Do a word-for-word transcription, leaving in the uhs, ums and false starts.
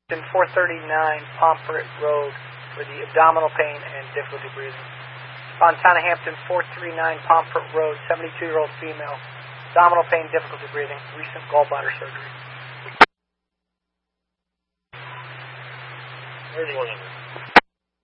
four thirty-nine Pomfret Road for the abdominal pain and difficulty breathing. Fontana Hampton, four thirty-nine Pomfret Road, seventy-two-year-old female, abdominal pain, difficulty breathing, recent gallbladder surgery. Where's one of them?